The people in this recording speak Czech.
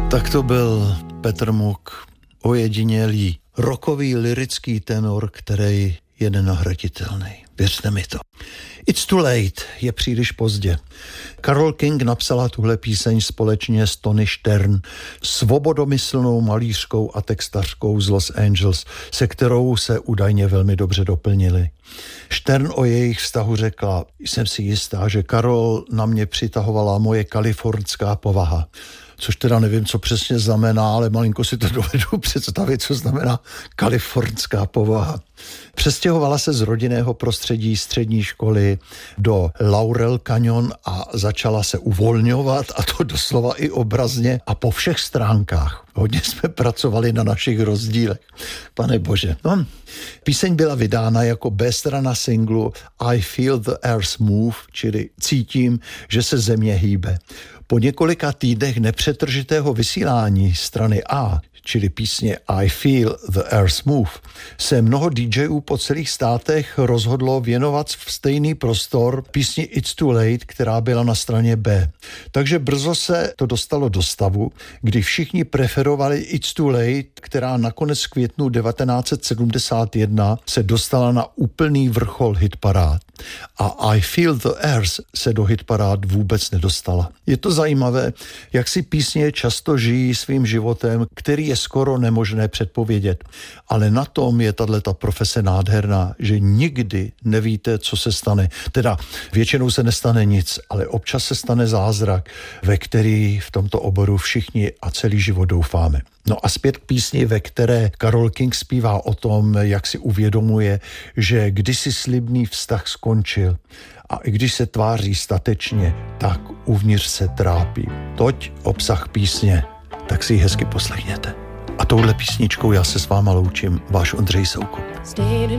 Tak to byl Petr Muk, ojedinělý rockový lyrický tenor, který je nenahraditelný. Věřte mi to. It's too late, je příliš pozdě. Carole King napsala tuhle píseň společně s Toni Stern, svobodomyslnou malířkou a textařkou z Los Angeles, se kterou se údajně velmi dobře doplnili. Stern o jejich vztahu řekla: jsem si jistá, že Carole na mě přitahovala moje kalifornská povaha. Což teda nevím, co přesně znamená, ale malinko si to dovedu představit, co znamená kalifornská povaha. Přestěhovala se z rodinného prostředí střední školy do Laurel Canyon a začala se uvolňovat, a to doslova i obrazně a po všech stránkách. Hodně jsme pracovali na našich rozdílech. Pane bože. No. Píseň byla vydána jako B-strana singlu I Feel the Earth Move, čili cítím, že se země hýbe. Po několika týdnech nepřetržitého vysílání strany A, čili písně I Feel the Earth Move, se mnoho DJů po celých státech rozhodlo věnovat stejný prostor písni It's Too Late, která byla na straně B. Takže brzo se to dostalo do stavu, kdy všichni preferovali It's Too Late, která nakonec v květnu 1971 se dostala na úplný vrchol hitparád. A I Feel the Earth se do hitparád vůbec nedostala. Je to zajímavé, jak si písně často žijí svým životem, který je skoro nemožné předpovědět. Ale na tom je tato profese nádherná, že nikdy nevíte, co se stane. Teda většinou se nestane nic, ale občas se stane zázrak, ve který v tomto oboru všichni a celý život doufáme. No a zpět k písni, ve které Carole King zpívá o tom, jak si uvědomuje, že kdysi slibný vztah skončil a i když se tváří statečně, tak uvnitř se trápí. Toť obsah písně, tak si ji hezky poslechněte. A touhle písničkou já se s váma loučím, váš Ondřej Soukup.